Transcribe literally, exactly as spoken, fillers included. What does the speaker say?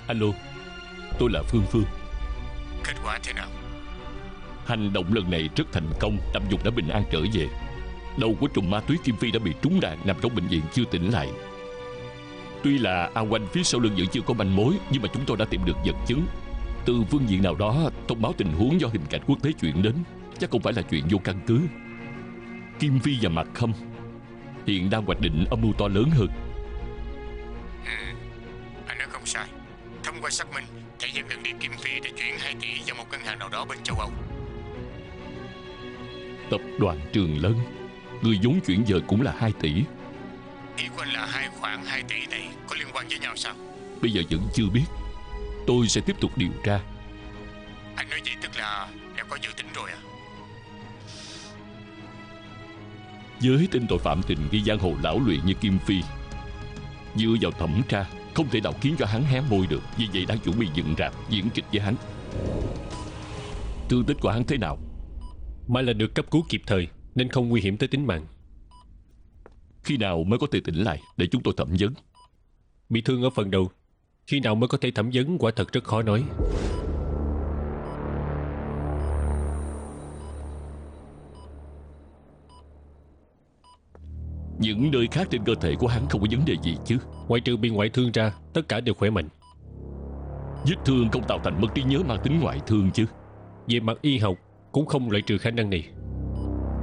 Alo, tôi là Phương Phương. Kết quả thế nào? Hành động lần này rất thành công. Lâm Dục đã bình an trở về. Đầu của trùm ma túy Kim Phi đã bị trúng đạn, nằm trong bệnh viện chưa tỉnh lại. Tuy là A Oanh phía sau lưng vẫn chưa có manh mối, nhưng mà chúng tôi đã tìm được vật chứng. Từ phương diện nào đó thông báo tình huống do hình cảnh quốc tế chuyển đến. Chắc không phải là chuyện vô căn cứ. Kim Phi và Mạc Khâm hiện đang hoạch định âm mưu to lớn hơn. Ừ, anh nói không sai. Thông qua xác minh, thầy dân gần đi Kim Phi đã chuyển hai tỷ vào một ngân hàng nào đó bên châu Âu. Tập đoàn Trường Lân, người vốn chuyển dời cũng là hai tỷ. Ý của anh là hai khoản hai tỷ này có liên quan với nhau sao? Bây giờ vẫn chưa biết. Tôi sẽ tiếp tục điều tra. Anh nói vậy tức là đã có dự tính rồi à? Với tên tội phạm tình nghi giang hồ lão luyện như Kim Phi, dựa vào thẩm tra không thể nào khiến cho hắn hé môi được. Vì vậy đang chuẩn bị dựng rạp diễn kịch với hắn. Thương tích của hắn thế nào? May là được cấp cứu kịp thời nên không nguy hiểm tới tính mạng. Khi nào mới có thể tỉnh lại để chúng tôi thẩm vấn? Bị thương ở phần đầu, khi nào mới có thể thẩm vấn quả thật rất khó nói. Những nơi khác trên cơ thể của hắn không có vấn đề gì chứ? Ngoại trừ bị ngoại thương ra, tất cả đều khỏe mạnh. Vết thương không tạo thành mất trí nhớ mang tính ngoại thương chứ? Về mặt y học cũng không loại trừ khả năng này.